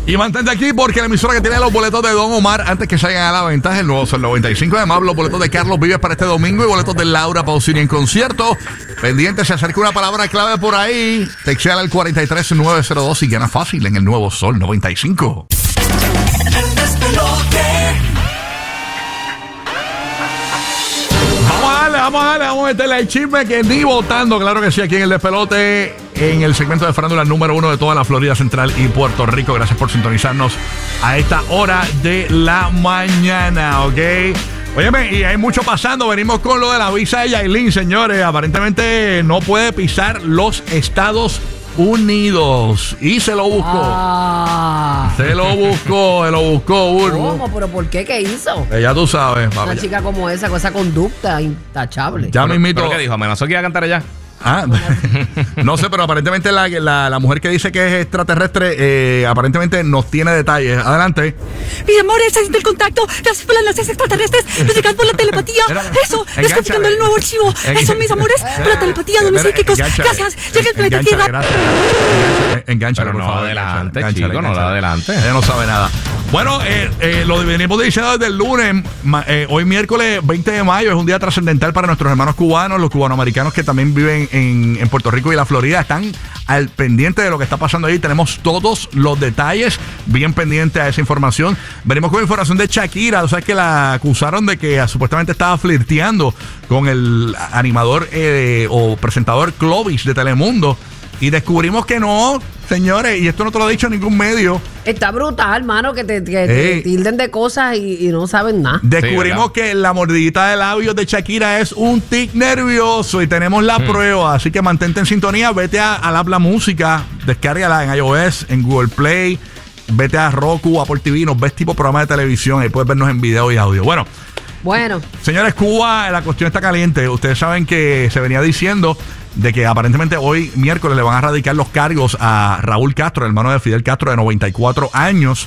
Y mantente aquí porque la emisora que tiene los boletos de Don Omar antes que salgan a la venta es el nuevo Sol 95. Además, los boletos de Carlos Vives para este domingo y boletos de Laura Pausini en concierto. Pendiente, se acerca una palabra clave por ahí. Texteala al 43902 y gana fácil en el nuevo Sol 95. Vamos a meterle al chisme que ni votando, claro que sí, aquí en el despelote, en el segmento de farándula número 1 de toda la Florida Central y Puerto Rico. Gracias por sintonizarnos a esta hora de la mañana, ¿ok? Óyeme, y hay mucho pasando. Venimos con lo de la visa de Yailin, señores. Aparentemente no puede pisar los Estados Unidos. Y se lo buscó. Se lo buscó, Burbu. ¿Cómo? ¿Pero por qué? ¿Qué hizo? Ya tú sabes, papi. Una chica como esa, con esa conducta intachable. Ya mismito. ¿Pero qué dijo? ¿Amenazó que iba a cantar allá? No sé, pero aparentemente la mujer que dice que es extraterrestre aparentemente nos tiene detalles. Adelante. Mis amores, haciendo el contacto. Gracias por las noches extraterrestres. Nos llegan por la telepatía. Eso, desconfigurando el nuevo archivo. Eso, mis amores, por la telepatía, no me psíquicos. Gracias. Llega el planeta Tierra. Engancha, pero no adelante, chico, no adelante. Ella no sabe nada. Bueno, lo venimos diciendo desde el lunes. Hoy miércoles 20 de mayo es un día trascendental para nuestros hermanos cubanos, los cubanoamericanos que también viven en Puerto Rico y la Florida. Están al pendiente de lo que está pasando ahí. Tenemos todos los detalles bien pendientes a esa información. Venimos con información de Shakira. O sea, que la acusaron de que supuestamente estaba flirteando con el animador o presentador Clovis de Telemundo. Y descubrimos que no, señores, y esto no te lo ha dicho ningún medio. Está brutal, hermano, que te tilden de cosas y no saben nada. Descubrimos sí, que la mordidita de labios de Shakira es un tic nervioso y tenemos la prueba. Así que mantente en sintonía, vete al Habla Música, descárgala en iOS, en Google Play, vete a Roku, Apple TV, nos ves tipo programa de televisión, ahí puedes vernos en video y audio. Bueno, señores, Cuba, la cuestión está caliente. Ustedes saben que se venía diciendo de que aparentemente hoy miércoles le van a radicar los cargos a Raúl Castro, el hermano de Fidel Castro, de 94 años,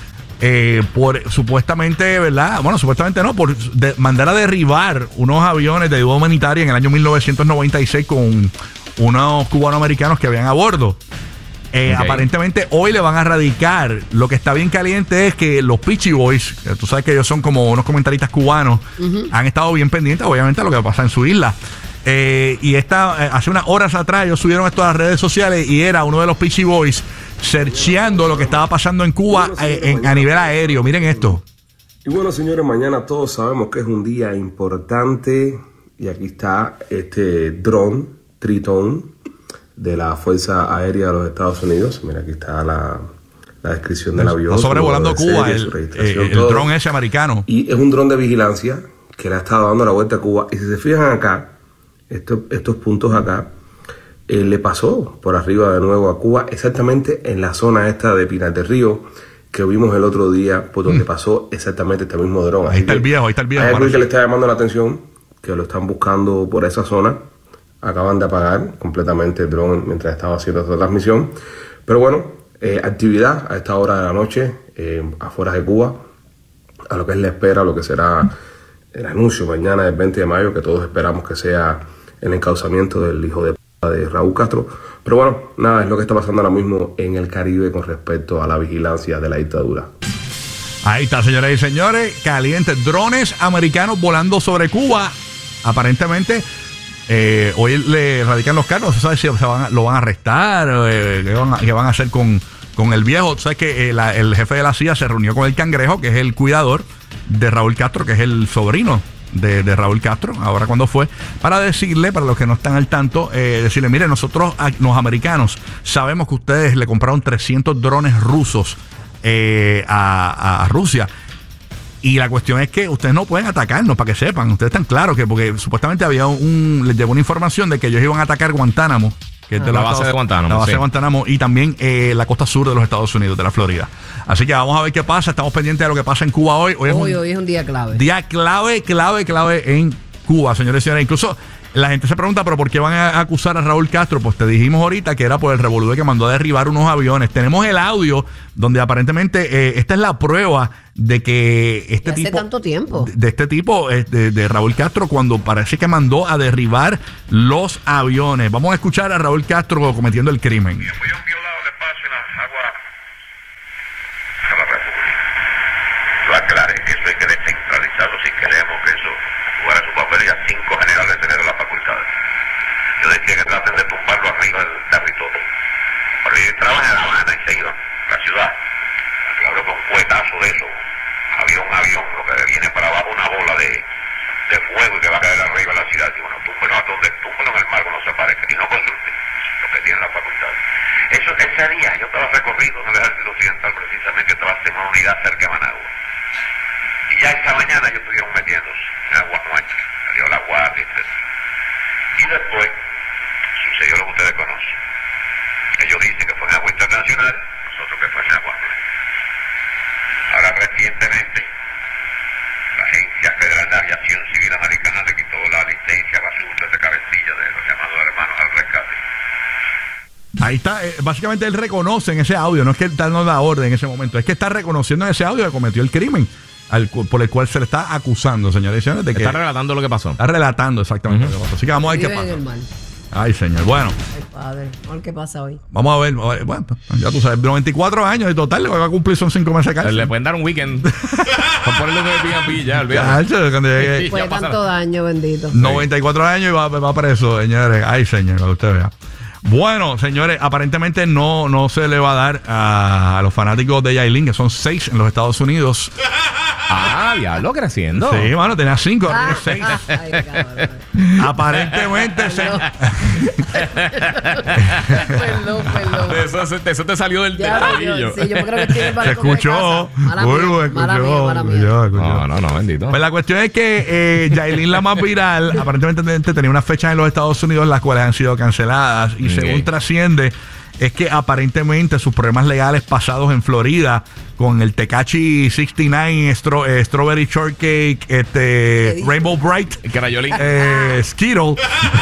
por supuestamente, ¿verdad? Bueno, supuestamente no, por mandar a derribar unos aviones de ayuda humanitaria en el año 1996 con unos cubanoamericanos que habían a bordo. Okay. Aparentemente hoy le van a radicar. Lo que está bien caliente es que los Peachy Boys, tú sabes que ellos son como unos comentaristas cubanos, han estado bien pendientes obviamente a lo que pasa en su isla. Y hace unas horas atrás ellos subieron esto a las redes sociales y era uno de los Peachy Boys searcheando lo que estaba pasando en Cuba a nivel aéreo. Miren esto. Y bueno, señores, mañana todos sabemos que es un día importante y aquí está este dron Tritón de la Fuerza Aérea de los Estados Unidos. Mira, aquí está la descripción del avión. Está sobrevolando Cuba, el dron ese americano. Y es un dron de vigilancia que le ha estado dando la vuelta a Cuba. Y si se fijan acá, estos puntos acá, le pasó por arriba de nuevo a Cuba, exactamente en la zona esta de Pinar del Río, que vimos el otro día, por donde pasó exactamente este mismo dron. Ahí está el viejo. Hay alguien que le está llamando la atención, que lo están buscando por esa zona. Acaban de apagar completamente el dron mientras estaba haciendo esta transmisión. Pero bueno, actividad a esta hora de la noche, afuera de Cuba, a lo que es la espera, lo que será el anuncio mañana del 20 de mayo, que todos esperamos que sea el encauzamiento del hijo de Raúl Castro. Pero bueno, nada, es lo que está pasando ahora mismo en el Caribe con respecto a la vigilancia de la dictadura. Ahí está, señoras y señores, calientes. Drones americanos volando sobre Cuba. Aparentemente hoy le radican los cargos. ¿No sabes si lo van a arrestar? ¿Qué van a hacer con el viejo? ¿Sabes que el jefe de la CIA se reunió con el Cangrejo, que es el cuidador de Raúl Castro, que es el sobrino de Raúl Castro, ahora cuando fue, para decirle, para los que no están al tanto, decirle, mire, nosotros, los americanos, sabemos que ustedes le compraron 300 drones rusos a Rusia. Y la cuestión es que ustedes no pueden atacarnos, para que sepan. Ustedes están claros que, porque supuestamente les llegó una información de que ellos iban a atacar Guantánamo, que es de la base de Guantánamo. La base de Guantánamo y también la costa sur de los Estados Unidos, de la Florida. Así que vamos a ver qué pasa. Estamos pendientes de lo que pasa en Cuba hoy. Hoy es un día clave. Día clave en Cuba, señores y señores. Incluso la gente se pregunta, ¿pero por qué van a acusar a Raúl Castro? Pues te dijimos ahorita que era por el revolú que mandó a derribar unos aviones. Tenemos el audio donde aparentemente esta es la prueba de que este tipo... Hace tanto tiempo. De Raúl Castro, cuando parece que mandó a derribar los aviones. Vamos a escuchar a Raúl Castro cometiendo el crimen. Fui un violado de espacio en las aguas entraban en La Habana y se iban a la ciudad. Claro que un cuetazo de eso, avión, lo que viene para abajo una bola de fuego y que va a caer arriba en la ciudad. Y bueno, túmbelo a donde túmbelo en el mar cuando se aparezca y no consulte lo que tiene la facultad. Ese día yo estaba recorrido en el ejército occidental, precisamente estaba en una unidad cerca de Managua. Y ya esta mañana ellos estuvieron metiéndose en agua muerta, salió la guardia, etc. Y después sucedió lo que ustedes conocen. Ellos dicen que fue en agua internacional, nosotros que fue en agua muerta. Ahora recientemente la Agencia Federal de Aviación Civil Americana le quitó la licencia a basurtas de cabecilla de los llamados hermanos al rescate. Ahí está, básicamente él reconoce en ese audio, no es que él no da orden en ese momento, es que está reconociendo en ese audio que cometió el crimen por el cual se le está acusando, señores y señores, de que está relatando lo que pasó. Está relatando exactamente lo que pasó. Así que vamos a ver qué pasa. Ay, señor. Bueno. Ay, padre. A ver qué pasa hoy. Vamos a ver. Bueno, ya tú sabes, 94 años y total, lo que va a cumplir son 5 meses de cárcel. Le pueden dar un weekend. Con ponerle de P&P ya, olvídate. Fue tanto daño, bendito. 94 años y va preso, señores. Ay, señor, para que usted vea. Bueno, señores, aparentemente no se le va a dar a los fanáticos de Yailin, que son 6 en los Estados Unidos. Diablo, creciendo. Sí, mano, tenía 5, ahora tiene 6. Ay, cabrón. Aparentemente Perdón. Eso te salió del dedillo. Sí, yo creo que tiene para se escuchó. Mala mía. No, bendito. Pues la cuestión es que Yailin, la más viral, aparentemente tenía unas fechas en los Estados Unidos las cuales han sido canceladas y según trasciende es que aparentemente sus problemas legales pasados en Florida con el Tekashi 69 Strawberry Shortcake, Rainbow Bright, Skittle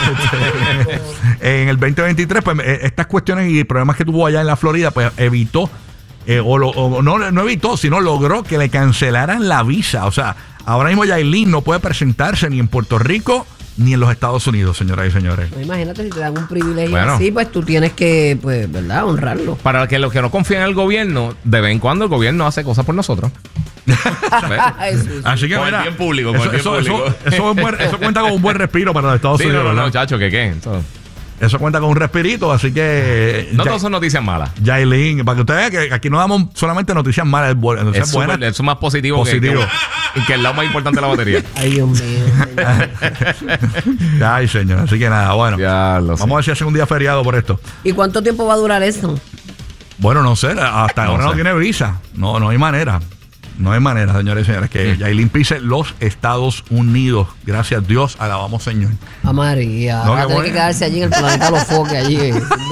en el 2023, pues estas cuestiones y problemas que tuvo allá en la Florida, pues evitó no evitó, sino logró que le cancelaran la visa. O sea, ahora mismo Yailin no puede presentarse ni en Puerto Rico ni en los Estados Unidos, señoras y señores. No, imagínate, si te dan un privilegio así, pues tú tienes que, pues, ¿verdad?, honrarlo. Para los que no confían en el gobierno, de vez en cuando el gobierno hace cosas por nosotros. Así que con mira, el bien público, eso cuenta con un buen respiro para los Estados Unidos. No, chacho, ¿qué? Eso cuenta con un respirito, así que... No todas son noticias malas. Yailin, para que ustedes vean que aquí no damos solamente noticias malas, es buena. Eso es más positivo. Que el lado más importante de la batería. Ay, Dios mío. Ay, señor. Así que nada, bueno. Vamos a ver si hace un día feriado por esto. ¿Y cuánto tiempo va a durar eso? Bueno, no sé. Hasta ahora no tiene visa. No hay manera. No hay manera, señores y señores, que Yailin pise los Estados Unidos. Gracias a Dios, alabamos, Señor. A María. No, va a tener que quedarse allí en el planeta Los Foques, allí.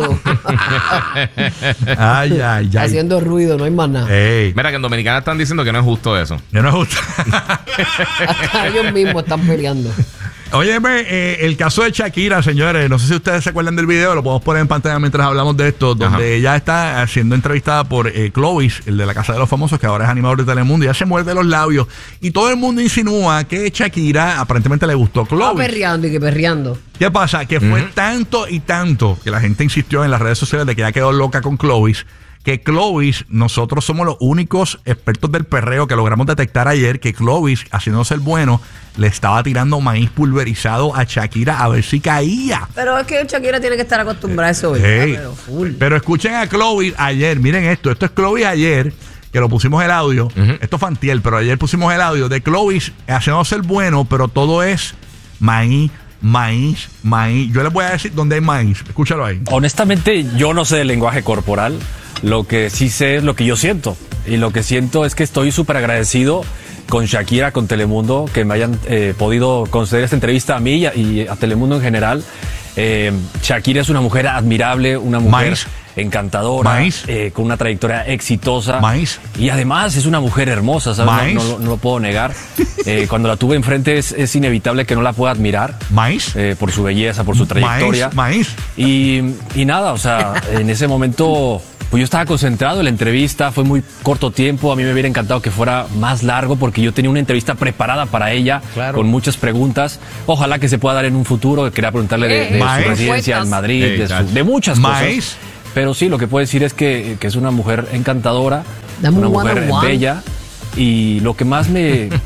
Ay. Haciendo ruido, no hay más nada. Mira, que en Dominicana están diciendo que no es justo eso. Que no es justo. Hasta ellos mismos están peleando. Óyeme, el caso de Shakira, señores, no sé si ustedes se acuerdan del video, lo podemos poner en pantalla mientras hablamos de esto, donde ella está siendo entrevistada por Clovis, el de la Casa de los Famosos, que ahora es animador de Telemundo, y ella se muerde los labios, y todo el mundo insinúa que Shakira aparentemente le gustó Clovis. Perreando. ¿Qué pasa? Que fue tanto y tanto que la gente insistió en las redes sociales de que ella quedó loca con Clovis, que Clovis, nosotros somos los únicos expertos del perreo que logramos detectar ayer que Clovis, haciéndose el bueno, le estaba tirando maíz pulverizado a Shakira a ver si caía. Pero es que Shakira tiene que estar acostumbrada a eso. Pero escuchen a Clovis ayer, miren esto es Clovis ayer, que lo pusimos el audio, esto fue antier, pero ayer pusimos el audio de Clovis haciéndose el bueno, pero todo es maíz. Yo les voy a decir dónde hay maíz, escúchalo ahí. Honestamente, yo no sé del lenguaje corporal. Lo que sí sé es lo que yo siento. Y lo que siento es que estoy súper agradecido con Shakira, con Telemundo, que me hayan podido conceder esta entrevista a mí y a Telemundo en general. Shakira es una mujer admirable, una mujer encantadora, con una trayectoria exitosa. Y además es una mujer hermosa, ¿sabes? No lo puedo negar. Cuando la tuve enfrente es inevitable que no la pueda admirar. Por su belleza, por su trayectoria. Y nada, o sea, en ese momento... Pues yo estaba concentrado en la entrevista, fue muy corto tiempo, a mí me hubiera encantado que fuera más largo porque yo tenía una entrevista preparada para ella, con muchas preguntas. Ojalá que se pueda dar en un futuro, quería preguntarle de su residencia en Madrid, de muchas cosas. Pero sí, lo que puedo decir es que es una mujer encantadora, una mujer bella. Y lo que más me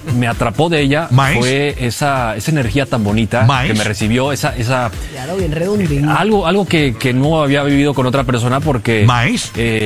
me atrapó de ella fue esa energía tan bonita que me recibió, Claro, bien redondín. algo que no había vivido con otra persona porque